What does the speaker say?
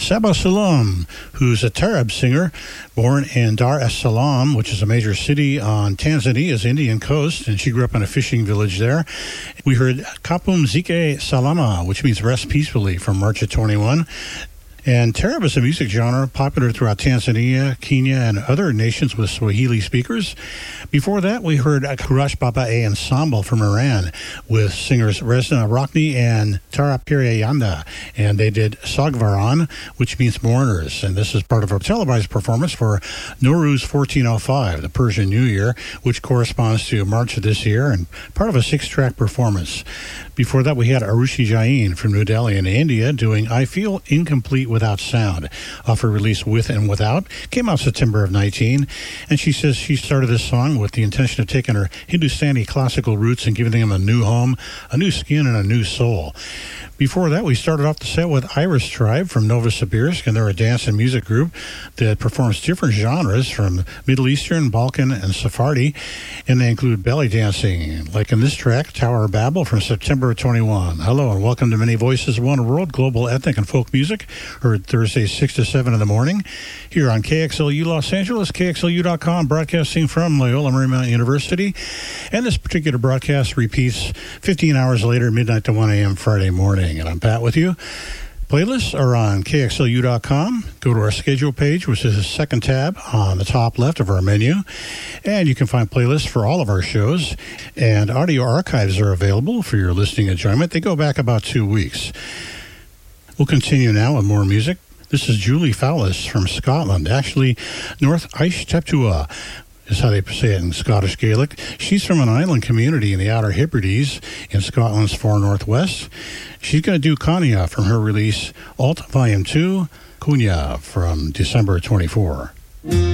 Saba Salam, who's a Tarab singer, born in Dar es Salaam, which is a major city on Tanzania's Indian coast, and she grew up in a fishing village there. We heard Kapum Zike Salama, which means rest peacefully, from March of 21. And Tarab is a music genre popular throughout Tanzania, Kenya, and other nations with Swahili speakers. Before that, we heard Kurash Baba A Ensemble from Iran with singers Resna Rockney and Tara Pirayanda. And they did Sagvaran, which means mourners. And this is part of a televised performance for Nowruz 1405, the Persian New Year, which corresponds to March of this year, and part of a 6-track performance. Before that, we had Arushi Jain from New Delhi in India doing I Feel Incomplete Without Sound, off her release With and Without. Came out September of 19, and she says she started this song with the intention of taking her Hindustani classical roots and giving them a new home, a new skin, and a new soul. Before that, we started off the set with Iris Tribe from Novosibirsk, and they're a dance and music group that performs different genres from Middle Eastern, Balkan, and Sephardi, and they include belly dancing, like in this track, Tower of Babel from September of 21. Hello, and welcome to Many Voices of One World, global ethnic and folk music, heard Thursdays 6 to 7 in the morning, here on KXLU Los Angeles, KXLU.com, broadcasting from Loyola Marymount University, and this particular broadcast repeats 15 hours later, midnight to 1 a.m. Friday morning. And I'm Pat with you. Playlists are on KXLU.com. Go to our schedule page, which is the second tab on the top left of our menu. And you can find playlists for all of our shows. And audio archives are available for your listening enjoyment. They go back about 2 weeks. We'll continue now with more music. This is Julie Fowlis from Scotland, actually North Aishteptua is how they say it in Scottish Gaelic. She's from an island community in the Outer Hebrides in Scotland's far northwest. She's going to do Kanya from her release Alt Volume 2, Kunya from December 24.